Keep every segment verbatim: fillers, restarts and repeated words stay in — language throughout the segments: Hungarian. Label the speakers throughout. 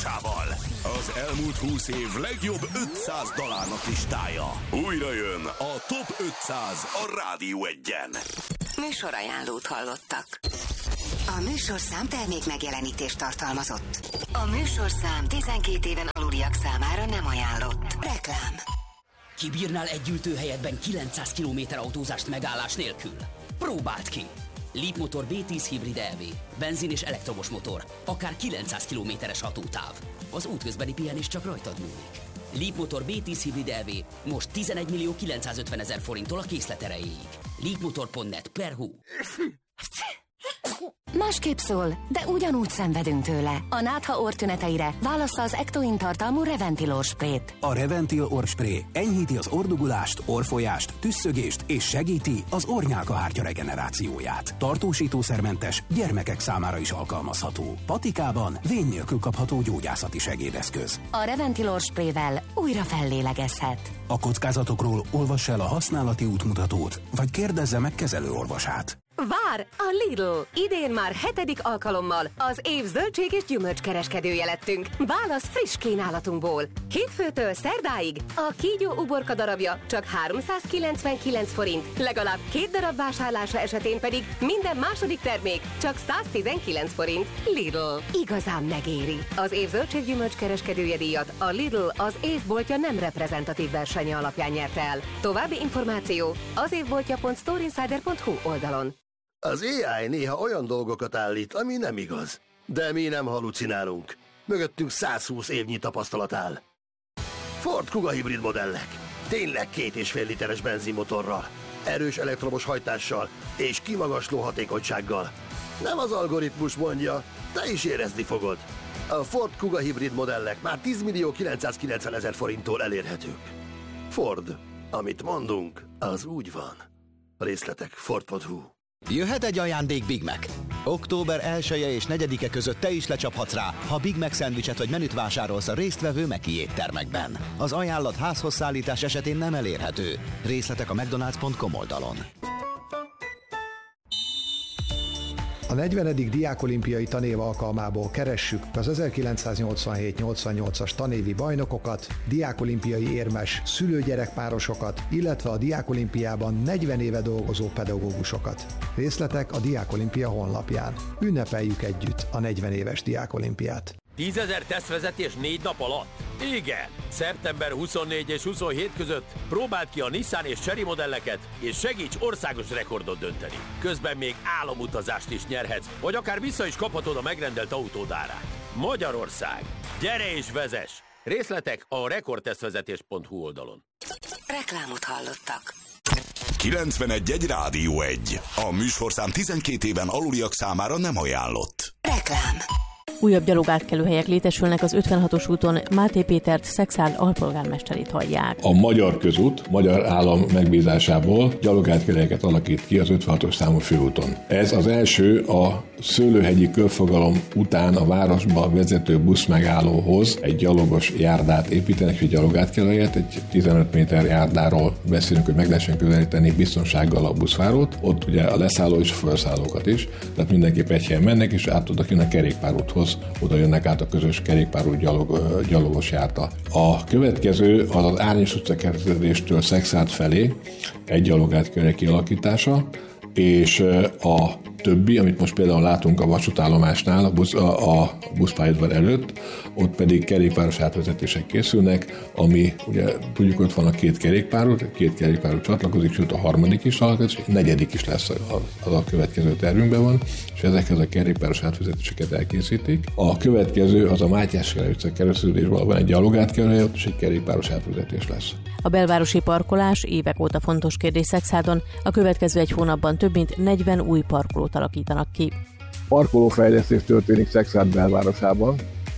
Speaker 1: tudásával. Az elmúlt húsz év legjobb ötszáz dalának listája. Újra jön a Top ötszáz a Rádió Egyen.
Speaker 2: Műsorajánlót hallottak. A műsorszám termék megjelenítést tartalmazott. A műsorszám tizenkét éven aluliak számára nem ajánlott. Reklám.
Speaker 3: Kibírnál egy ültőhelyetben kilencszáz kilométer autózást megállás nélkül? Próbáld ki! Leapmotor bé tíz Hybrid é vé. Benzin és elektromos motor. Akár kilencszáz kilométeres hatótáv. Az útközbeni pihenés csak rajtad múlik. Leapmotor bé tíz Hybrid é vé most tizenegy millió kilencszázötven ezer forinttól a készlet erejéig. leapmotor pont net per hú.
Speaker 2: Másképp szól, de ugyanúgy szenvedünk tőle. A nátha orrtüneteire válassza az Ectoin tartalmú Reventil orrsprét.
Speaker 4: A Reventil orrspré enyhíti az orrdugulást, orrfolyást, tüsszögést és segíti az orrnyálkahártya regenerációját. Tartósítószermentes, gyermekek számára is alkalmazható. Patikában vén nélkül kapható gyógyászati segédeszköz.
Speaker 2: A Reventil orrsprével újra fellélegezhet.
Speaker 4: A kockázatokról olvassa el a használati útmutatót, vagy kérdezze meg kezelőorvosát.
Speaker 5: Vár! A Lidl! Idén már hetedik alkalommal az év zöldség és gyümölcskereskedője lettünk. Válasz friss kínálatunkból. Hétfőtől szerdáig a kígyó uborka darabja csak háromszázkilencvenkilenc forint, legalább két darab vásárlása esetén pedig minden második termék csak száztizenkilenc forint. Lidl. Igazán megéri. Az év zöldség gyümölcskereskedője díjat a Lidl az évboltja nem reprezentatív versenye alapján nyerte el. További információ az évboltja pont storeinsider pont hu oldalon.
Speaker 6: Az á i néha olyan dolgokat állít, ami nem igaz. De mi nem halucinálunk. Mögöttünk százhúsz évnyi tapasztalat áll. Ford Kuga hibrid modellek. Tényleg két és fél literes benzinmotorral, erős elektromos hajtással és kimagasló hatékonysággal. Nem az algoritmus mondja, te is érezni fogod. A Ford Kuga hibrid modellek már tíz millió kilencszázkilencven ezer forinttól elérhetők. Ford. Amit mondunk, az úgy van. A részletek ford pont hu.
Speaker 7: Jöhet egy ajándék Big Mac. október elseje és negyedike között te is lecsaphatsz rá, ha Big Mac szendvicset vagy menüt vásárolsz a résztvevő Meki éttermekben. Az ajánlat házhoz szállítás esetén nem elérhető. Részletek a mcdonalds pont com oldalon.
Speaker 8: A negyvenedik diákolimpiai tanév alkalmából keressük az ezerkilencszáznyolcvanhét nyolcvannyolcas tanévi bajnokokat, diákolimpiai érmes szülő-gyerekpárosokat, illetve a diákolimpiában negyven éve dolgozó pedagógusokat. Részletek a Diákolimpia honlapján. Ünnepeljük együtt a negyven éves diákolimpiát.
Speaker 9: tízezer tesztvezetés négy nap alatt? Igen! szeptember huszonnégy és huszonhét között próbáld ki a Nissan és Chery modelleket, és segíts országos rekordot dönteni. Közben még álomutazást is nyerhetsz, vagy akár vissza is kaphatod a megrendelt autód árát. Magyarország! Gyere és vezess! Részletek a rekordtesztvezetés pont hu oldalon.
Speaker 2: Reklámot hallottak.
Speaker 1: kilencvenegy egy Rádió egy. A műsorszám tizenkét éven aluliak számára nem ajánlott.
Speaker 2: Reklám.
Speaker 10: Újabb gyalogátkelőhelyek létesülnek az ötvenhatos úton, Máté Pétert Szexárd alpolgármesterét hallják.
Speaker 11: A Magyar Közút magyar állam megbízásából gyalogátkelőhelyeket alakít ki az ötvenhatos számú főúton. Ez az első a Szőlőhegyi körforgalom után a városba vezető buszmegállóhoz egy gyalogos járdát építenek, egy gyalogátkelőhelyet, egy tizenöt méter járdáról beszélünk, hogy meg lehessen közelíteni biztonsággal a buszvárót. Ott ugye a leszálló és a felszállókat is, tehát mindenképp egy helyen mennek, és át tudnak jönni a kerékpárúthoz, oda jönnek át a közös kerékpárút gyalog, gyalogos járta. A következő az az Árnyés utca kereszteződéstől Szexárd felé egy gyalogátkelőhely kialakítása, és a többi, amit most például látunk a vasútállomásnál, a, busz, a, a buszpályaudvar előtt, ott pedig kerékpáros átvezetések készülnek, ami ugye tudjuk, ott van a két kerékpárút, két kerékpárút csatlakozik, sőt a harmadik is csatlakozik, és a negyedik is lesz, az a következő tervünkben van, és ezekhez a kerékpáros átvezetéseket elkészítik. A következő az a Mátyás utca kereszteződésben van egy gyalogátkelőhely, ott is egy kerékpáros átvezetés lesz.
Speaker 10: A belvárosi parkolás évek óta fontos kérdés Szexárdon, a következő egy hónapban több mint negyven új parkolót alakítanak ki.
Speaker 12: Parkolófejlesztés történik Szexárd belvárosában.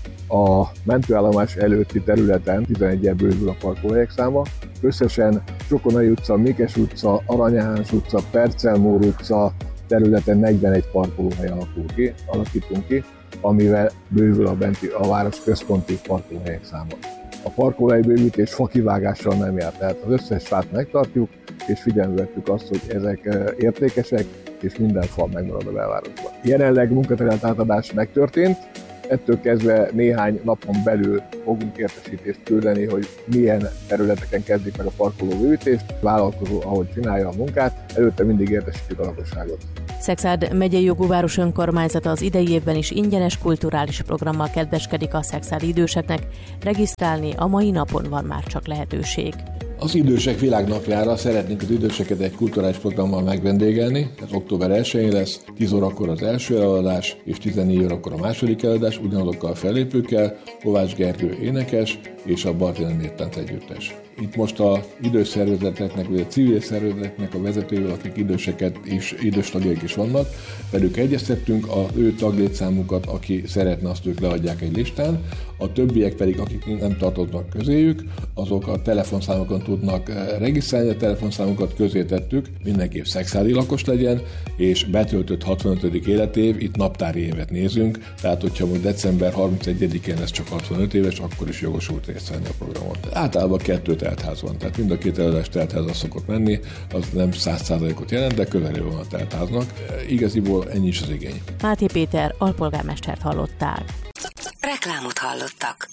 Speaker 12: A mentőállomás előtti területen tizeneggyel bővül a parkolóhelyek száma. Összesen Csokonai utca, Mikes utca, Arany János utca, Percelmór utca területen negyvenegy parkolóhely alakul ki, alakítunk ki, amivel bővül a, benti, a város központi parkolóhelyek száma. A parkolóhelybővítés fakivágással nem jár, tehát az összes fát megtartjuk, és figyelembe vettük azt, hogy ezek értékesek, és minden fa megmarad a belvárosban. Jelenleg munkaterület átadás megtörtént, Ettől kezdve néhány napon belül fogunk értesítést küldeni, hogy milyen területeken kezdik meg a parkoló bővítést. A vállalkozó, ahogy csinálja a munkát, előtte mindig értesítjük a lakosságot.
Speaker 10: Szekszárd megyei jogú város önkormányzata az idei évben is ingyenes kulturális programmal kedveskedik a szekszárdi időseknek. Regisztrálni a mai napon van már csak lehetőség.
Speaker 11: Az idősek világnapjára szeretnénk az időseket egy kulturális programmal megvendégelni. Ez október elsején lesz, tíz órakor az első előadás, és tizennégy órakor a második előadás, ugyanazokkal a fellépőkkel, Kovács Gergő énekes és a Bartina Mértánc együttes. Itt most az idős szervezeteknek, vagy a civil szervezeteknek a vezetői, akik időseket és idős tagjaik is vannak, velük egyeztettünk, az ő taglétszámukat, aki szeretne, azt ők leadják egy listán, a többiek pedig, akik nem tartoznak közéjük, azok a telefonszámokon tudnak regisztrálni, a telefonszámokat közé tettük, mindenképp szekszárdi lakos legyen, és betöltött hatvanötödik életév, itt naptári évet nézünk, tehát hogyha most december harmincegyedikén lesz csak hatvanöt éves, akkor is jogosult részt venni a programon. Általában kettő teltház van, tehát mind a két előadás teltházra szokott menni, az nem száz százalékot jelent, de közelében van a teltháznak. Igaziból ennyi is az igény.
Speaker 10: Máté Péter alpolgármestert hallották.
Speaker 2: Reklámot hallottak.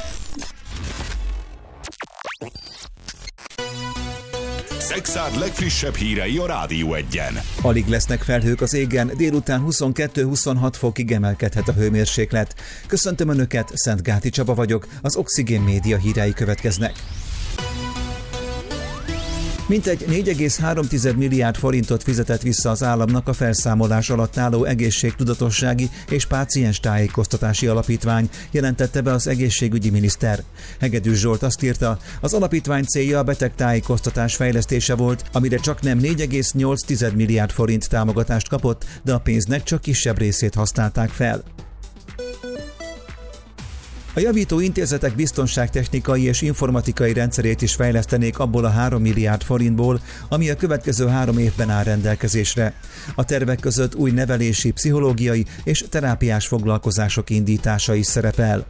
Speaker 1: Szekszárd legfrissebb hírei a Rádió Egyen.
Speaker 13: Alig lesznek felhők az égen, délután huszonkettő-huszonhat fokig emelkedhet a hőmérséklet. Köszöntöm Önöket, Szentgáti Csaba vagyok, az Oxigén Média hírei következnek. Mintegy négy egész három milliárd forintot fizetett vissza az államnak a felszámolás alatt álló egészségtudatossági és páciens tájékoztatási alapítvány, jelentette be az egészségügyi miniszter. Hegedűs Zsolt azt írta, az alapítvány célja a betegtájékoztatás fejlesztése volt, amire csak nem négy egész nyolc milliárd forint támogatást kapott, de a pénznek csak kisebb részét használták fel. A javító intézetek biztonságtechnikai és informatikai rendszerét is fejlesztenék abból a három milliárd forintból, ami a következő három évben áll rendelkezésre. A tervek között új nevelési, pszichológiai és terápiás foglalkozások indítása is szerepel.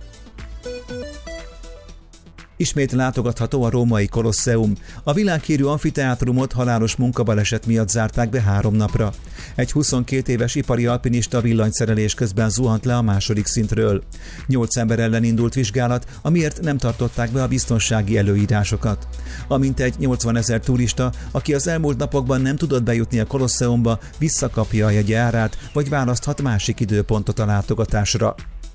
Speaker 13: Ismét látogatható a római Kolosseum. A világhírű amfiteátrumot halálos munkabaleset miatt zárták be három napra. Egy huszonkét éves ipari alpinista villanyszerelés közben zuhant le a második szintről. Nyolc ember ellen indult vizsgálat, amiért nem tartották be a biztonsági előírásokat. A mintegy nyolcvanezer turista, aki az elmúlt napokban nem tudott bejutni a Kolosseumba, visszakapja a jegye árát, vagy választhat másik időpontot a látogatásra.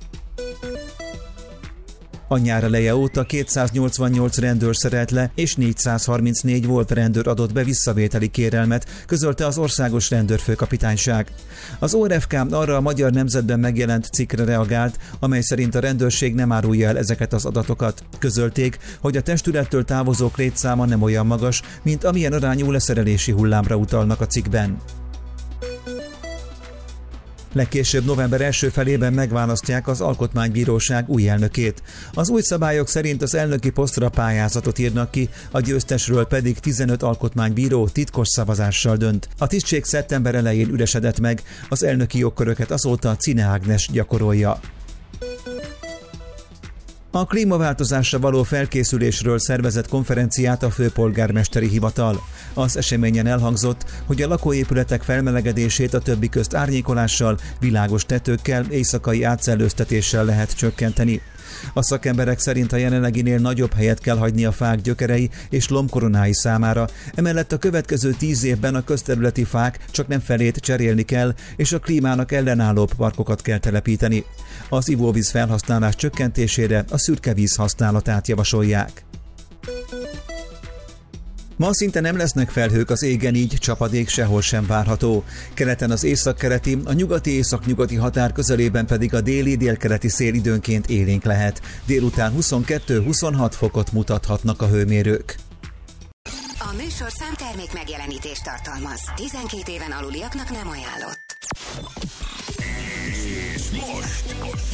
Speaker 13: A nyár eleje óta kétszáznyolcvannyolc rendőr szerelt le, és négyszázharmincnégy volt rendőr adott be visszavételi kérelmet, közölte az Országos Rendőrfőkapitányság. Az o er ef ká arra a Magyar Nemzetben megjelent cikkre reagált, amely szerint a rendőrség nem árulja el ezeket az adatokat. Közölték, hogy a testülettől távozók létszáma nem olyan magas, mint amilyen arányú leszerelési hullámra utalnak a cikkben. Legkésőbb november első felében megválasztják az Alkotmánybíróság új elnökét. Az új szabályok szerint az elnöki posztra pályázatot írnak ki, a győztesről pedig tizenöt alkotmánybíró titkos szavazással dönt. A tisztség szeptember elején üresedett meg, az elnöki jogköröket azóta Czine Ágnes gyakorolja. A klímaváltozásra való felkészülésről szervezett konferenciát a főpolgármesteri hivatal. Az eseményen elhangzott, hogy a lakóépületek felmelegedését a többi közt árnyékolással, világos tetőkkel, éjszakai átszellőztetéssel lehet csökkenteni. A szakemberek szerint a jelenleginél nagyobb helyet kell hagyni a fák gyökerei és lombkoronái számára, emellett a következő tíz évben a közterületi fák csak nem felét cserélni kell, és a klímának ellenállóbb parkokat kell telepíteni. Az ivóvíz felhasználás csökkentésére a szürke víz használatát javasolják. Ma szinte nem lesznek felhők az égen, így csapadék sehol sem várható. Keleten az északkeleti, a nyugati-északnyugati határ közelében pedig a déli-délkeleti szél időnként élénk lehet. Délután huszonkettő-huszonhat fokot mutathatnak a hőmérők.
Speaker 2: A műsorszám termék megjelenítést tartalmaz. tizenkét éven aluliaknak nem ajánlott.
Speaker 1: És most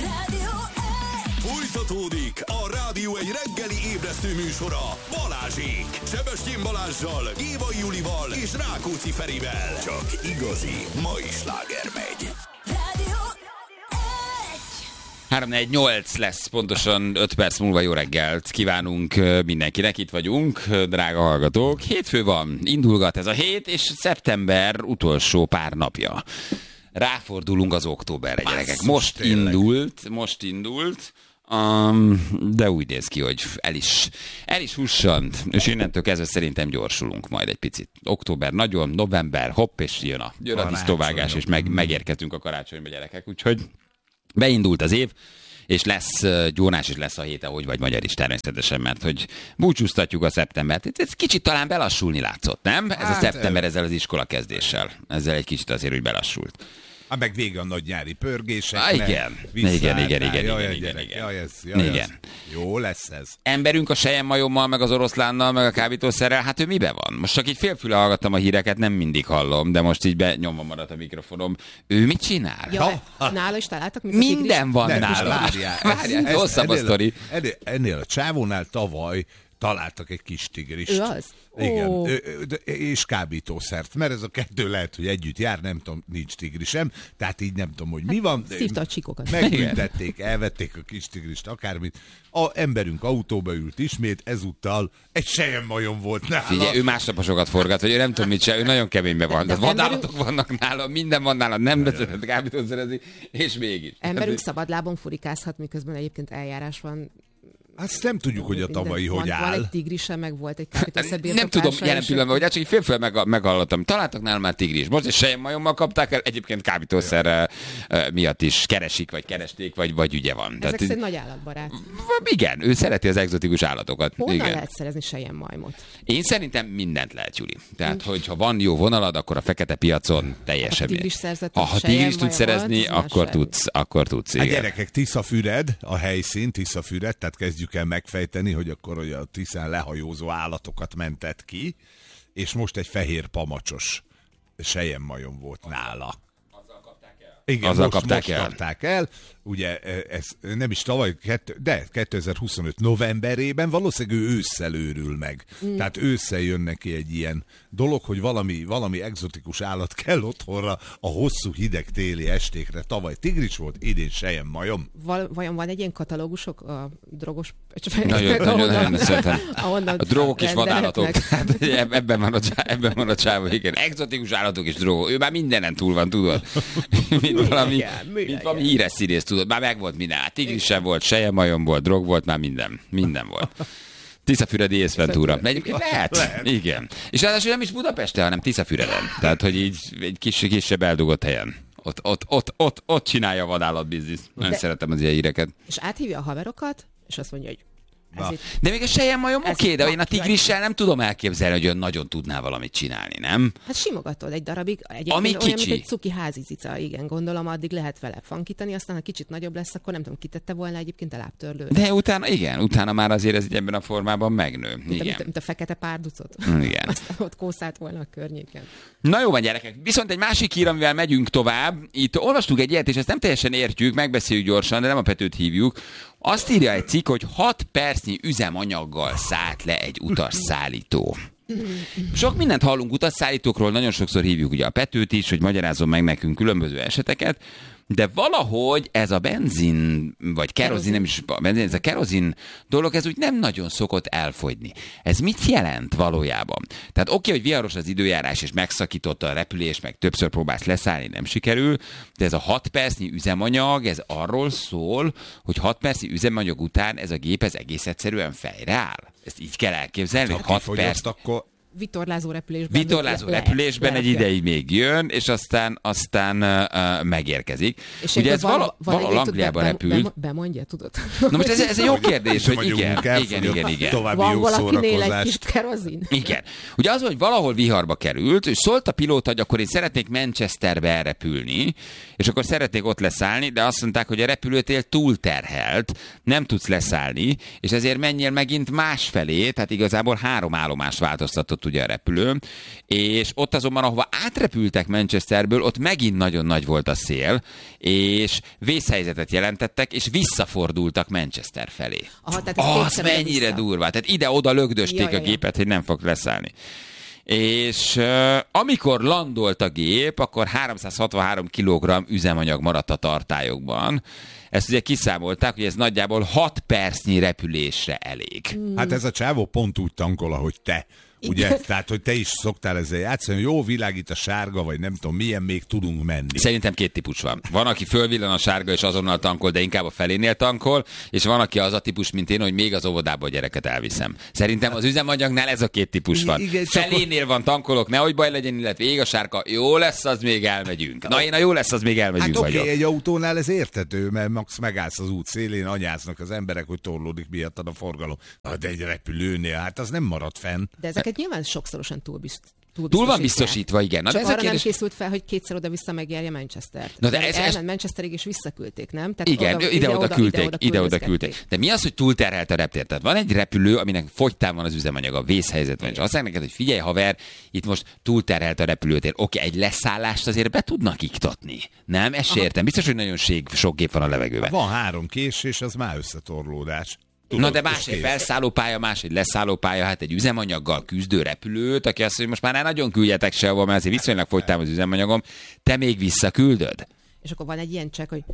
Speaker 1: folytatódik a Rádió egy reggeli ébresztő műsora Balázsék. Sebestyén Balázssal, Gévai Julival és Rákóczi Ferivel. Csak igazi mai sláger megy.
Speaker 14: három négy nyolc lesz pontosan öt perc múlva. Jó reggelt kívánunk mindenkinek, itt vagyunk, drága hallgatók. Hétfő van, indulgat ez a hét, és szeptember utolsó pár napja. ráfordulunk az októberre, gyerekek. Most indult, most indult, um, de úgy néz ki, hogy el is, el is hussant, és innentől kezdve szerintem gyorsulunk majd egy picit. Október nagyon, november, hopp, és jön a, jön a disznóvágás, és meg, megérkezünk a karácsonyba, gyerekek. Úgyhogy beindult az év, és lesz gyónás, és lesz a héten, hogy vagy magyar is természetesen, mert hogy búcsúztatjuk a szeptembert. Ez kicsit talán belassulni látszott, nem? Ez hát, a szeptember ezzel az iskola kezdéssel. Ezzel egy kicsit azért, hogy belassult.
Speaker 15: Hát meg vége a nagy nyári pörgéseknek.
Speaker 14: Ah, igen. Igen, igen, igen, igen,
Speaker 15: jaj,
Speaker 14: igen, igen.
Speaker 15: Jaj, ez, jaj,
Speaker 14: igen.
Speaker 15: Az. Jó lesz ez.
Speaker 14: Emberünk a selyemmajommal, meg az oroszlánnal, meg a kábítószerrel, hát ő mibe van? Most csak így félfüle hallgattam a híreket, nem mindig hallom, de most így benyomva maradt a mikrofonom. Ő mit csinál?
Speaker 16: Ja, nála is találtak?
Speaker 14: Minden van
Speaker 15: nem,
Speaker 14: nála.
Speaker 15: Várjál,
Speaker 14: Várjál, hosszabb a sztori.
Speaker 15: Ennél, ennél a csávónál tavaly találtak egy kis tigrist.
Speaker 16: Ő az?
Speaker 15: Igen,
Speaker 16: oh.
Speaker 15: és kábítószert, mert ez a kettő lehet, hogy együtt jár, nem tudom, nincs tigrisem, tehát így nem tudom, hogy mi van.
Speaker 16: Szívta a csikokat.
Speaker 15: Megbüntették, elvették a kis tigrist, akármit. A emberünk autóba ült ismét, ezúttal egy selyemmajom volt nála.
Speaker 14: Figyelj, ő másnap sokat forgat, vagy ő nem tudom mit csinál, ő nagyon keményben van. De vadállatok vannak nála, minden van nála, nem vezetett kábítószerezni, és mégis.
Speaker 16: Emberünk szabadlábon furikázhat, miközben egyébként eljárás van.
Speaker 15: Azt nem tudjuk, hogy a tavalyi hogy áll.
Speaker 16: Van egy tigrise, meg volt egy kábítószer birtoklása.
Speaker 14: Nem tudom jelen pillanatban, hogy csak így félfél meg, meghallottam. Találtak nálam már tigris. Most egy selyemmajommal kapták el, egyébként kábítószer uh, miatt is keresik, vagy keresték, vagy, vagy ügye van.
Speaker 16: Ezek
Speaker 14: Tehát,
Speaker 16: szerint nagy állatbarát.
Speaker 14: Igen, ő szereti az egzotikus állatokat.
Speaker 16: Honnan
Speaker 14: igen.
Speaker 16: lehet szerezni selyemmajmot?
Speaker 14: Én szerintem mindent lehet, Juli. Tehát, hogyha van jó vonalad, akkor a fekete piacon teljesen.
Speaker 16: Ha
Speaker 14: ha tigris tudsz szerezni, akkor tudsz, akkor tudsz.
Speaker 15: Hát gyerekek, Tiszafüred, a helyszín, Tiszafüred, tehát kezdjük el megfejteni, hogy akkor hogy a Tiszán lehajózó állatokat mentett ki, és most egy fehér pamacsos selyemmajom volt nála. Igen,
Speaker 14: Azzal
Speaker 15: most,
Speaker 14: kapták
Speaker 15: most
Speaker 14: el.
Speaker 15: kapták el. Ugye ez nem is tavaly, de kétezer-huszonöt novemberében valószínűleg ő ősszel őrül meg. Mm. Tehát ősszel jön neki egy ilyen dolog, hogy valami, valami egzotikus állat kell otthonra a hosszú hideg téli estékre. Tavaly tigris volt, idén selyemmajom.
Speaker 16: Val- vajon van egy ilyen katalógusok a drogos...
Speaker 14: Nagyon, nagyon, nagyon szeretem. A drogok és vadállatok. Hát, ebben van a, ebben van a csávó, igen. Egzotikus állatok és drogok. Ő már mindenen túl van, tudod? Mint valami,
Speaker 16: igen,
Speaker 14: mint valami híres színész, tudod, már meg volt minden. Hát tigris sem volt, selyemmajom volt, drog volt, már minden. Minden volt. Tiszafüredi észventúra. Egyébként lehet. lehet. Igen. És ráadásul nem is Budapesten, hanem Tiszafüreden. Tehát, hogy így egy kis, kisebb eldugott helyen. Ott, ott, ott, ott, ott csinálja a vadállatbizniszt. Nagyon szeretem az ilyen híreket.
Speaker 16: És áthívja a haverokat, és azt mondja, hogy
Speaker 14: de még a selyemmajom oké, de én a tigrissel nem tudom elképzelni, hogy olyan nagyon tudná valamit csinálni, nem?
Speaker 16: Hát simogatod egy darabig. Egyébként
Speaker 14: Ami
Speaker 16: olyan,
Speaker 14: kicsi.
Speaker 16: mint egy cuki házi cica, igen, gondolom, addig lehet vele fankítani, aztán ha kicsit nagyobb lesz, akkor nem tudom, kitette volna egyébként a lábtörlőre.
Speaker 14: De utána, igen, utána már azért ez így ebben a formában megnő.
Speaker 16: Mint,
Speaker 14: igen.
Speaker 16: mint, mint a fekete párducot.
Speaker 14: Igen.
Speaker 16: Aztán ott kószált volna a környéken.
Speaker 14: Na jó van, gyerekek. Viszont egy másik hír, amivel megyünk tovább. Itt olvastuk egy ilyet, és ezt nem teljesen értjük, megbeszéljük gyorsan, de nem a Petőt hívjuk. Azt írja egy cikk, hogy hat percnyi üzemanyaggal szállt le egy utasszállító. Sok mindent hallunk utasszállítókról, nagyon sokszor hívjuk ugye a Petőt is, hogy magyarázzon meg nekünk különböző eseteket, de valahogy ez a benzin, vagy kerozin, nem is benzin, ez a kerozin dolog, ez úgy nem nagyon szokott elfogyni. Ez mit jelent valójában? Tehát oké, okay, hogy viharos az időjárás, és megszakította a repülés, meg többször próbálsz leszállni, nem sikerül, de ez a hat percnyi üzemanyag, ez arról szól, hogy hat percnyi üzemanyag után ez a gép ez egész egyszerűen fejre áll. Ezt így kell elképzelni, hogy hat perc...
Speaker 16: Akkor... Vitorlázó repülésben.
Speaker 14: Vitorlázó le, repülésben le, egy ideig még jön, és aztán aztán uh, megérkezik. És ugye ez vala, valahol Angliában repült.
Speaker 16: Be, bemondja, tudod?
Speaker 14: Na most ez, ez egy jó kérdés, hogy igen, igen, igen, igen.
Speaker 15: További
Speaker 16: van
Speaker 15: jó
Speaker 16: valakinél egy kis kerozin?
Speaker 14: Igen. Ugye az, hogy valahol viharba került, és szólt a pilóta, hogy akkor én szeretnék Manchesterbe elrepülni, és akkor szeretnék ott leszállni, de azt mondták, hogy a repülőtér túlterhelt, nem tudsz leszállni, és ezért menjél megint másfelé, tehát igazából három állomást változtatott ugye a repülő, és ott azonban, ahova átrepültek Manchesterből, ott megint nagyon nagy volt a szél, és vészhelyzetet jelentettek, és visszafordultak Manchester felé.
Speaker 16: Aha,
Speaker 14: az mennyire vissza. Durva. Tehát ide-oda lögdösték ja, a gépet, ja. hogy nem fog leszállni. És uh, amikor landolt a gép, akkor háromszázhatvanhárom kilogramm üzemanyag maradt a tartályokban. Ezt ugye kiszámolták, hogy ez nagyjából hat percnyi repülésre elég.
Speaker 15: Hát ez a csávó pont úgy tankol, ahogy te. Ugye? Tehát, hogy te is szoktál ezzel játszani, jó világít a sárga, vagy nem tudom, milyen még tudunk menni.
Speaker 14: Szerintem két típus van. Van, aki fölvillan a sárga és azonnal tankol, de inkább a felénél tankol, és van, aki az a típus, mint én, hogy még az óvodába a gyereket elviszem. Szerintem az üzemanyagnál ez a két típus van. Igen, felénél van tankolok, nehogy baj legyen, illetve ég a sárga, jó lesz, az még elmegyünk. Na én a jó lesz, az még elmegyünk.
Speaker 15: Hát oké, okay, egy autónál ez érthető, mert max megállsz az út szélén, anyáznak az emberek, hogy torlódik miattad a forgalom. De egy repülőnél, hát az nem marad fenn.
Speaker 16: De ezeket nyilván sokszorosan túl biztos.
Speaker 14: Túl, túl van biztosítva, igen. Na,
Speaker 16: csak
Speaker 14: ez
Speaker 16: arra
Speaker 14: a kérdés...
Speaker 16: nem készült fel, hogy kétszer oda-vissza megjárja Manchestert.
Speaker 14: Na, de ez,
Speaker 16: elment
Speaker 14: ez...
Speaker 16: Manchesterig és visszaküldték, nem? Tehát
Speaker 14: igen,
Speaker 16: oda,
Speaker 14: ide-oda
Speaker 16: ide,
Speaker 14: küldték,
Speaker 16: ide-oda
Speaker 14: ide-oda küldték. De mi az, hogy túlterhelt a reptér? Tehát van egy repülő, aminek fogytán van az üzemanyag, a vészhelyzet van, és azt mondják neked, hogy figyelj haver, itt most túlterhelt a repülőtér. Oké, egy leszállást azért be tudnak iktatni. Nem? Ezt értem. Biztos, hogy nagyon ség, sok gép van a levegőben.
Speaker 15: Van három késés, az már összetorlódás.
Speaker 14: Tudod, na de más egy felszállópálya, más egy leszállópálya, hát egy üzemanyaggal küzdő repülőt, aki azt mondja, most már ne nagyon küldjetek sehova, mert azért viszonylag fogytám az üzemanyagom, te még visszaküldöd?
Speaker 16: És akkor van egy ilyen csekk, hogy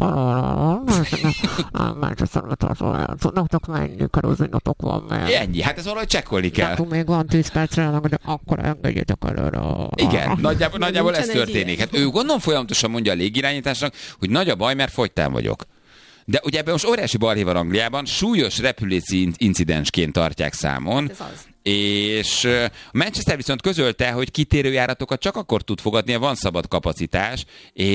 Speaker 17: tudnatok menni, kerozinatok van meg.
Speaker 14: Ennyi, hát ez valahogy csekkolni kell.
Speaker 17: Nekünk még van tíz percre, de akkor engedjetek előre.
Speaker 14: Igen, nagyjából, nagyjából ez történik. Hát ő gondolom folyamatosan mondja a légirányításnak, hogy nagy a baj, mert fogytán vagyok. De ugye ebben most óriási balhé van Angliában, súlyos repülési incidensként tartják számon, és Manchester viszont közölte, hogy kitérőjáratokat csak akkor tud fogadni, ha van szabad kapacitás,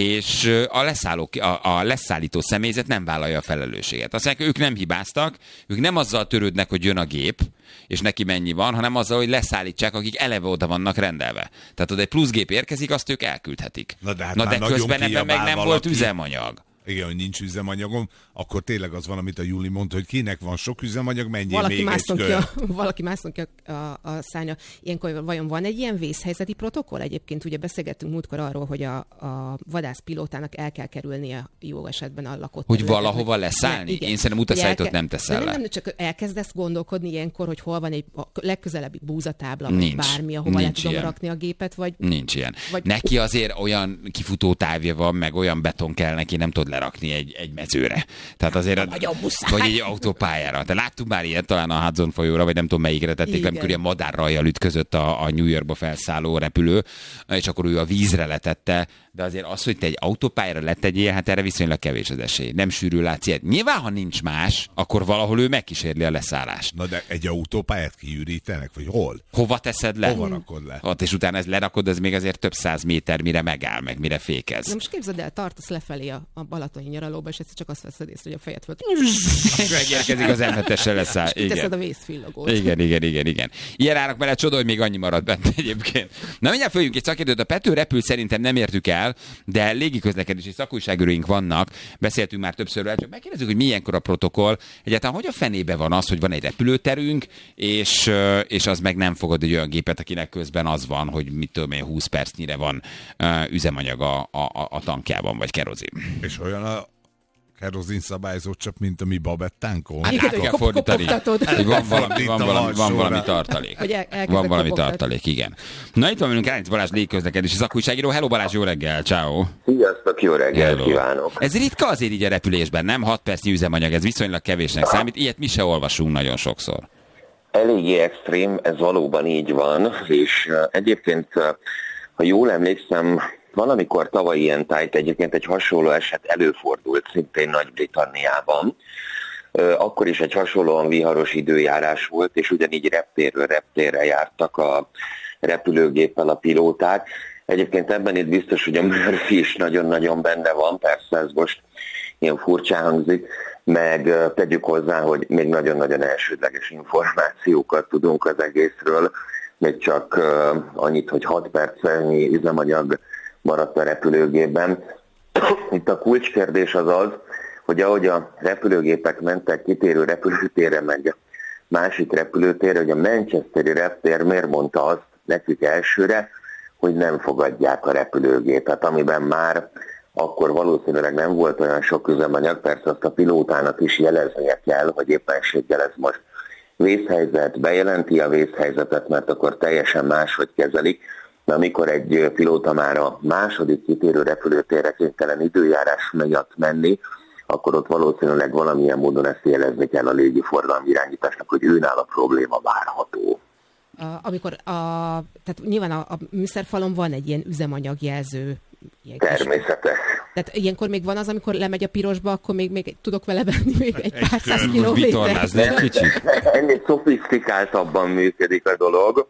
Speaker 14: és a, leszálló, a, a leszállító személyzet nem vállalja a felelősséget. Azt mondják, ők nem hibáztak, ők nem azzal törődnek, hogy jön a gép, és neki mennyi van, hanem azzal, hogy leszállítsák, akik eleve oda vannak rendelve. Tehát oda egy pluszgép érkezik, azt ők elküldhetik.
Speaker 15: Na de, hát
Speaker 14: Na de közben ebben meg nem
Speaker 15: valaki...
Speaker 14: volt üzemanyag.
Speaker 15: Igen, hogy nincs üzemanyagom, akkor tényleg az van, amit a Júli mondta, hogy kinek van sok üzemanyag, menjél
Speaker 16: valaki
Speaker 15: még egy kör.
Speaker 16: Ki a, valaki mászon ki a, a, a szánya. Ilyenkor vajon van egy ilyen vészhelyzeti protokoll? Egyébként ugye beszélgettünk múltkor arról, hogy a, a vadászpilótának el kell kerülnie jó esetben a lakott
Speaker 14: hogy valahova leszállni? Én szerintem utaszállítót nem teszel
Speaker 16: le.
Speaker 14: Nem,
Speaker 16: nem, csak elkezdesz gondolkodni ilyenkor, hogy hol van egy a legközelebbi búzatábla,
Speaker 14: nincs,
Speaker 16: vagy bármi, ahova le tudom
Speaker 14: ilyen.
Speaker 16: rakni a gépet, vagy...
Speaker 14: Nincs ilyen.
Speaker 16: Vagy...
Speaker 14: Neki azért olyan kifutó távja van, meg olyan beton kell neki, nem tud lerakni egy, egy mezőre. Tehát azért, vagy egy autópályára. Te láttuk már ilyet talán a Hudson folyóra, vagy nem tudom melyikre tették, amikor ilyen madárrajjal ütközött a, a New Yorkba felszálló repülő, és akkor ő a vízre letette, de azért az, hogy te egy autópályára letegyél, hát erre viszonylag kevés az esély. Nem sűrű látsz ilyet. Nyilván, ha nincs más, akkor valahol ő megkísérli a leszállást.
Speaker 15: Na de egy autópályát kiürítenek, vagy hol?
Speaker 14: Hova teszed le?
Speaker 15: Hova rakod le?
Speaker 14: Ott, és utána ez lerakod, ez még azért több száz méter, mire megáll, meg mire fékez.
Speaker 16: Na most képzeld el, tartasz lefelé a, a balatoni nyaralóba, és egyszer csak azt veszed észre, hogy a fejed föl.
Speaker 14: Megérkezik az em hetessel leszáll.
Speaker 16: És kiteszed a vészfillogót.
Speaker 14: Igen, igen, igen, igen. Ilyen árak mellett csoda, hogy még annyi marad bent egyébként. Na mindjárt följünk egy szakértőt. A Pető repül szerintem nem értük el, de légiközlekedési szakújságíróink vannak. Beszéltünk már többször el, csak megkérdezzük, hogy milyenkor a protokoll. Egyáltalán hogy a fenébe van az, hogy van egy repülőterünk, és, és az meg nem fogad egy olyan gépet, akinek közben az van, hogy mit tudom én, húsz percnyire van uh, üzemanyag a, a, a tankjában, vagy kerozin.
Speaker 15: És olyan a kerozin szabályzó csak, mint a mi babettánkon.
Speaker 14: Hát át kell fordítani, hogy van valami, van valami, van valami tartalék. Van valami tartalék, igen. Na itt van velünk Ránic Balázs, légiközlekedési szakújságíró. Hello Balázs, jó reggel, ciao.
Speaker 18: Sziasztok, jó reggel kívánok.
Speaker 14: Ez ritka azért így a repülésben, nem? hat percnyi üzemanyag, ez viszonylag kevésnek számít. Ilyet mi se olvasunk nagyon sokszor.
Speaker 18: Eléggé extrém, ez valóban így van, és egyébként, ha jól emlékszem, valamikor tavaly ilyen tájt egyébként egy hasonló eset előfordult szintén Nagy-Britanniában. Akkor is egy hasonlóan viharos időjárás volt, és ugyanígy reptérről reptérre jártak a repülőgéppel a pilóták. Egyébként ebben itt biztos, hogy a Murphy is nagyon-nagyon benne van, persze ez most ilyen furcsán hangzik, meg tegyük hozzá, hogy még nagyon-nagyon elsődleges információkat tudunk az egészről, még csak annyit, hogy hat percnyi üzemanyag maradt a repülőgépben. Itt a kulcskérdés az az, hogy ahogy a repülőgépek mentek kitérő repülőtérre, meg másik repülőtérre, hogy a Manchesteri reptér miért mondta azt nekik elsőre, hogy nem fogadják a repülőgépet, amiben már akkor valószínűleg nem volt olyan sok üzemanyag, persze azt a pilótának is jeleznie kell, hogy éppenséggel ez most vészhelyzet, bejelenti a vészhelyzetet, mert akkor teljesen máshogy kezelik. De amikor egy pilóta már a második kitérő repülőtérre kénytelen időjárás miatt menni, akkor ott valószínűleg valamilyen módon ezt jelezni kell a légiforgalmi irányításnak, hogy őnál a probléma várható.
Speaker 16: A, amikor a, tehát nyilván a, a műszerfalon van egy ilyen üzemanyagjelző. Ilyen
Speaker 18: Természetes.
Speaker 16: Kis, tehát ilyenkor még van az, amikor lemegy a pirosba, akkor még, még tudok vele venni még egy, egy pár száz kilométert.
Speaker 18: Ennél szofisztikáltabban működik a dolog.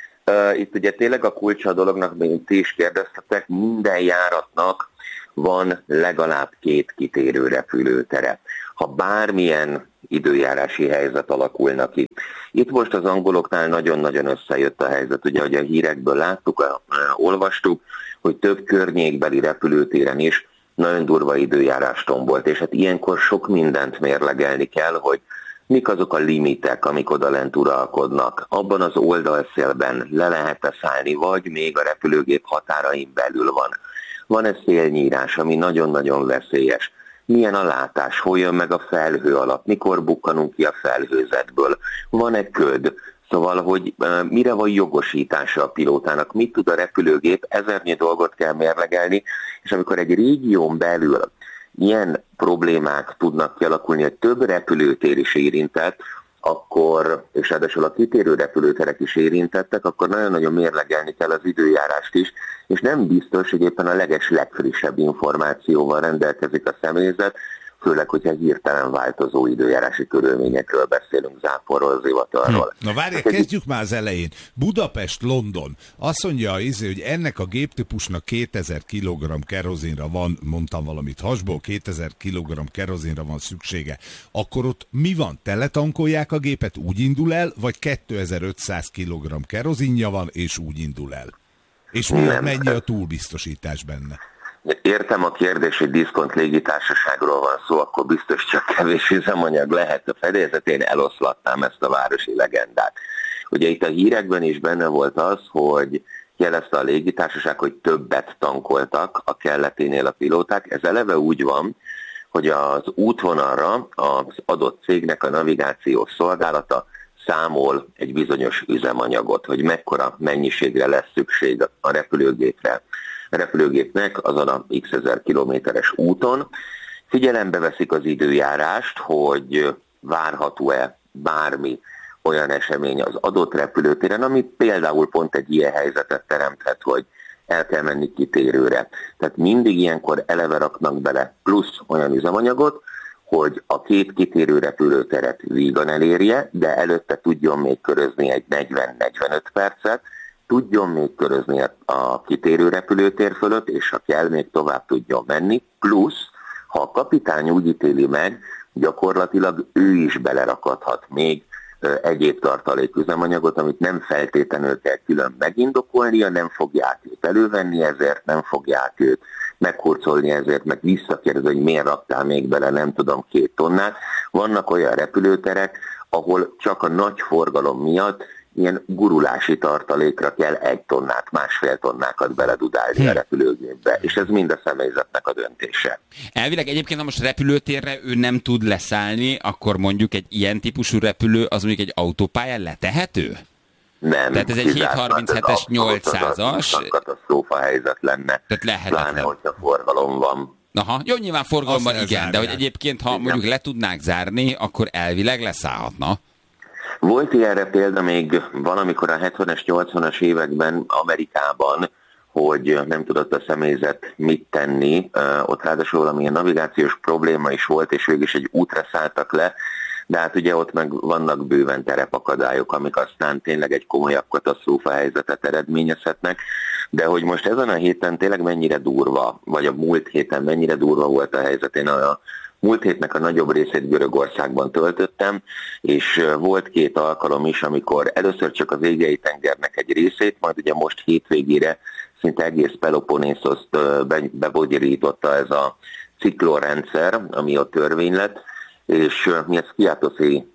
Speaker 18: Uh, itt ugye tényleg a kulcsa a dolognak, mint ti is kérdeztetek, minden járatnak van legalább két kitérő repülőtere. Ha bármilyen időjárási helyzet alakulna ki. Itt most az angoloknál nagyon-nagyon összejött a helyzet, ugye, hogy a hírekből láttuk, olvastuk, hogy több környékbeli repülőtéren is nagyon durva időjárás tombolt, és hát ilyenkor sok mindent mérlegelni kell, hogy mik azok a limitek, amik oda lent uralkodnak. Abban az oldalszélben le lehet-e szállni, vagy még a repülőgép határain belül van. Van-e szélnyírás, ami nagyon-nagyon veszélyes? Milyen a látás, hol jön meg a felhő alatt, mikor bukkanunk ki a felhőzetből, van-e köd, szóval, hogy uh, mire van jogosítása a pilótának, mit tud a repülőgép, ezernyi dolgot kell mérlegelni, és amikor egy régión belül ilyen problémák tudnak kialakulni, hogy több repülőtér is érintett, akkor, és ráadásul a kitérő repülőterek is érintettek, akkor nagyon-nagyon mérlegelni kell az időjárást is, és nem biztos, hogy éppen a leges legfrissebb információval rendelkezik a személyzet, főleg, hogyha hirtelen változó időjárási körülményekről beszélünk, záporról, zivatarról.
Speaker 15: Hm. Na várj, kezdjük már az elején. Budapest-London. Azt mondja, hogy ennek a géptípusnak kétezer kilogramm kerozinra van, mondtam valamit hasból, kétezer kilogramm kerozinra van szüksége. Akkor ott mi van? Teletankolják a gépet, úgy indul el, vagy kétezer-ötszáz kilogramm kerozinja van, és úgy indul el? És mi, mennyi a túlbiztosítás benne?
Speaker 18: Értem a kérdés, hogy diszkont légitársaságról van szó, akkor biztos csak kevés üzemanyag lehet a fedélzetén, eloszlatnám ezt a városi legendát. Ugye itt a hírekben is benne volt az, hogy jelezte a légitársaság, hogy többet tankoltak a kelleténél a pilóták. Ez eleve úgy van, hogy az útvonalra az adott cégnek a navigációs szolgálata számol egy bizonyos üzemanyagot, hogy mekkora mennyiségre lesz szükség a repülőgépre. A repülőgépnek azon a x ezer kilométeres úton figyelembe veszik az időjárást, hogy várható-e bármi olyan esemény az adott repülőtéren, ami például pont egy ilyen helyzetet teremthet, hogy el kell menni kitérőre. Tehát mindig ilyenkor eleve raknak bele plusz olyan üzemanyagot, hogy a két kitérő repülőteret vígan elérje, de előtte tudjon még körözni egy negyven-negyvenöt percet, tudjon még körözni a kitérő repülőtér fölött, és ha kell, még tovább tudjon menni, plusz, ha a kapitány úgy ítéli meg, gyakorlatilag ő is belerakadhat még egyéb tartaléküzemanyagot, amit nem feltétlenül kell külön megindokolnia, nem fogják őt elővenni ezért, nem fogják őt meghurcolni ezért, meg visszakérdezni, hogy miért raktál még bele, nem tudom, két tonnát. Vannak olyan repülőterek, ahol csak a nagy forgalom miatt ilyen gurulási tartalékra kell egy tonnát, másfél tonnákat beledudálni hm. a repülőgépbe, és ez mind a személyzetnek a döntése.
Speaker 14: Elvileg egyébként, ha most repülőtérre ő nem tud leszállni, akkor mondjuk egy ilyen típusú repülő az mondjuk egy autópályán letehető?
Speaker 18: Nem.
Speaker 14: Tehát ez egy hétszázharminchetes nyolcszázas.
Speaker 18: Katasztrófa helyzet lenne.
Speaker 14: Tehát lehetetlen.
Speaker 18: Pláne, hogyha forgalom van.
Speaker 14: Aha, jó, nyilván forgalomban
Speaker 15: Azt
Speaker 14: igen, de hogy egyébként, ha igen. mondjuk le tudnák zárni, akkor elvileg leszállhatna.
Speaker 18: Volt ilyenre példa még valamikor a hetvenes, nyolcvanas években Amerikában, hogy nem tudott a személyzet mit tenni, ott ráadásul valamilyen navigációs probléma is volt, és végül is egy útra szálltak le, de hát ugye ott meg vannak bőven terepakadályok, amik aztán tényleg egy komolyabb katasztrófa helyzetet eredményezhetnek, de hogy most ezen a héten tényleg mennyire durva, vagy a múlt héten mennyire durva volt a helyzet, én a múlt hétnek a nagyobb részét Görögországban töltöttem, és volt két alkalom is, amikor először csak az Égei tengernek egy részét, majd ugye most hétvégére szinte egész Peloponnészoszt bebogyirította ez a ciklonrendszer, ami ott törvény lett, és mi ezt Skiatoszi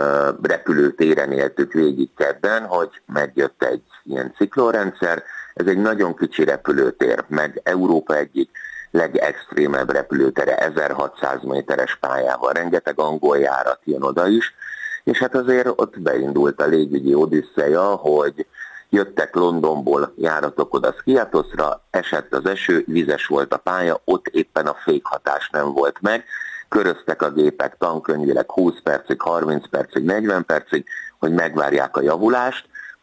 Speaker 18: repülőtéren éltük végig kedden, hogy megjött egy ilyen ciklonrendszer. Ez egy nagyon kicsi repülőtér, meg Európa egyik legextrémebb repülőtere, ezerhatszáz méteres pályával, rengeteg angol járat jön oda is, és hát azért ott beindult a légügyi odüsszeja, hogy jöttek Londonból járatok oda Skiatoszra, esett az eső, vizes volt a pálya, ott éppen a fékhatás nem volt meg, köröztek a gépek tankönyvileg húsz percig, harminc percig, negyven percig, hogy megvárják a javulást,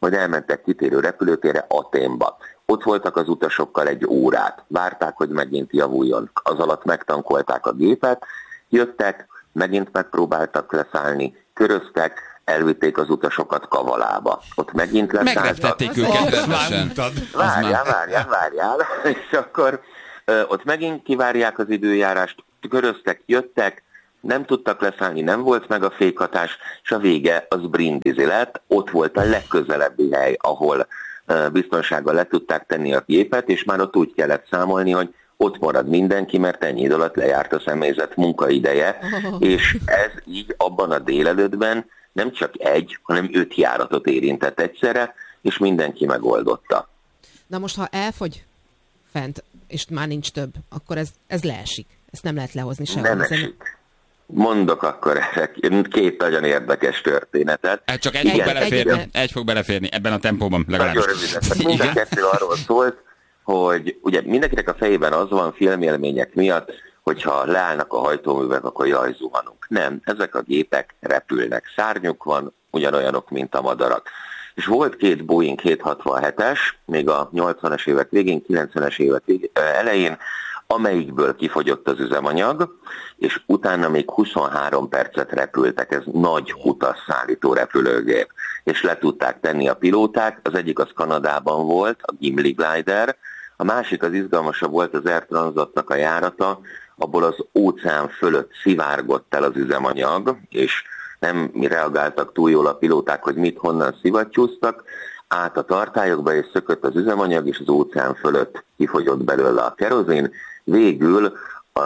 Speaker 18: hogy elmentek kitérő repülőtérre, Athénba. Ott voltak az utasokkal egy órát, várták, hogy megint javuljon, az alatt megtankolták a gépet, jöttek, megint megpróbáltak leszállni, köröztek, elvitték az utasokat Kavalába. Ott megint leszálltak.
Speaker 14: Megreptették őket rendesen.
Speaker 18: Várjál, várjál, várjál. És akkor ö, ott megint kivárják az időjárást, köröztek, jöttek, nem tudtak leszállni, nem volt meg a fékhatás, és a vége az Brindisi lett. Ott volt a legközelebbi hely, ahol ö, biztonsággal le tudták tenni a gépet, és már ott úgy kellett számolni, hogy ott marad mindenki, mert ennyi idő alatt lejárt a személyzet munkaideje, oh. és ez így abban a délelőttben nem csak egy, hanem öt járatot érintett egyszerre, és mindenki megoldotta.
Speaker 16: Na most, ha elfogy fent, és már nincs több, akkor ez, ez leesik. Ezt nem lehet lehozni sehol.
Speaker 18: Nem esik. Mondok akkor két nagyon érdekes történetet.
Speaker 14: Hát csak egy, igen, fog beleférni, egy, egy fog beleférni ebben a tempóban legalábbis.
Speaker 18: Nagyon röviden. Mind a kettő arról szólt, hogy ugye mindenkinek a fejében az van filmélmények miatt, hogyha leállnak a hajtóművek, akkor jaj, zuhanunk. Nem, ezek a gépek repülnek. Szárnyuk van, ugyanolyanok, mint a madarak. És volt két Boeing hétszázhatvanhetes, még a nyolcvanas évek végén, kilencvenes évek végén, elején, amelyikből kifogyott az üzemanyag, és utána még huszonhárom percet repültek, ez nagy utasszállító repülőgép, és le tudták tenni a pilóták, az egyik az Kanadában volt, a Gimli Glider, a másik az izgalmasabb volt az Air Transatnak a járata, abból az óceán fölött szivárgott el az üzemanyag, és nem reagáltak túl jól a pilóták, hogy mit honnan szivattyúztak, át a tartályokba, és szökött az üzemanyag, és az óceán fölött kifogyott belőle a kerozin. Végül a,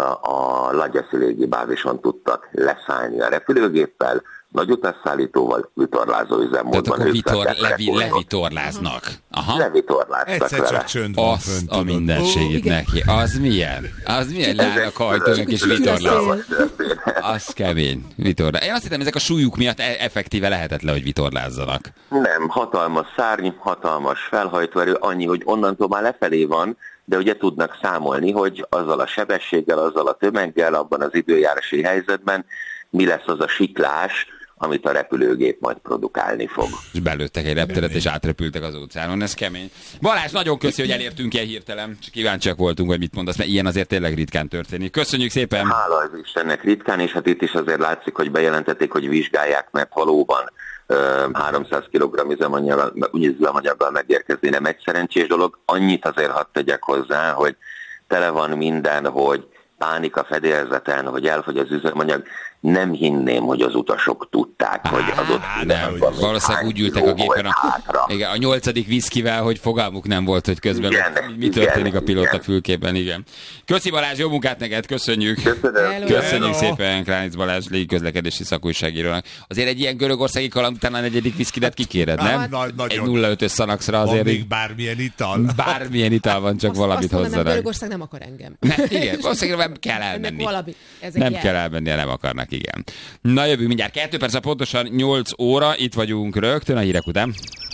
Speaker 18: a Lagyaszi légibázison tudtak leszállni a repülőgéppel, nagy utasszállítóval, vitorlázó üzemmódban.
Speaker 14: Tehát akkor vitor, levi, levitorláznak. Aha.
Speaker 18: Levitorláztak
Speaker 15: egyszer
Speaker 18: vele.
Speaker 15: Csak csönd van
Speaker 14: azt
Speaker 15: fönt,
Speaker 14: a mindenségét
Speaker 15: oh,
Speaker 14: neki. Az milyen? Az milyen leállnak hajtónak és vitorláz? Az kemény. Vitorláz. Én azt hittem, ezek a súlyuk miatt effektíve lehetetlen, hogy vitorlázzanak.
Speaker 18: Nem, hatalmas szárny, hatalmas felhajtóerő, annyi, hogy onnantól már lefelé van, de ugye tudnak számolni, hogy azzal a sebességgel, azzal a tömeggel, abban az időjárási helyzetben mi lesz az a siklás, amit a repülőgép majd produkálni fog.
Speaker 14: És belőttek egy repteret, és átrepültek az óceánon, ez kemény. Balázs, nagyon köszi, hogy elértünk ilyen hirtelen. Csak kíváncsiak voltunk, hogy mit mondasz, mert ilyen azért tényleg ritkán történik. Köszönjük szépen!
Speaker 18: Hála az Istennek ritkán, és hát itt is azért látszik, hogy bejelentették, hogy vizsgálják, mert valóban uh, háromszáz kilogramm üzemanyaggal, üzemanyaggal megérkezni nem egy szerencsés dolog. Annyit azért hadd tegyek hozzá, hogy tele van minden, hogy pánika fedélzeten, hogy elfogy az üzemanyag. Nem hinném, hogy az utasok tudták, Á, hogy az ott
Speaker 14: nem, valószínűleg úgy ültek a gépen a, igen, a nyolcadik viszkivel, hogy fogalmuk nem volt, hogy közben igen, mi történik igen, a pilóta fülkében, igen. Köszi Balázs, jó munkát neked, köszönjük.
Speaker 18: Köszönöm.
Speaker 14: Köszönjük Hello. szépen Kránic Balázs légiközlekedési szakújságírónak. Azért egy ilyen görögországi kaland után a negyedik viszkidet kikéred, nem? Hát, nagy, egy nulla ötös szanaxra azért.
Speaker 15: Van még bármilyen ital?
Speaker 14: Bármilyen ital van, csak azt, valamit
Speaker 16: azt
Speaker 14: hozzanak.
Speaker 16: Görögország nem akar engem.
Speaker 14: Ne, igen, valószínűleg nem kell elmenni.
Speaker 16: Valami,
Speaker 14: nem jel. kell elmenni, nem akarnak, igen. Na jövünk mindjárt kettő perc, pontosan nyolc óra, itt vagyunk rögtön a hírek után.